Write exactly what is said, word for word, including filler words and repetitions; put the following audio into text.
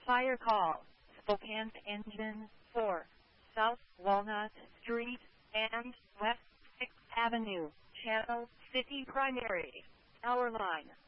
Fire call. Spokane Engine four, South Walnut Street and West sixth Avenue, Channel City Primary. Our line.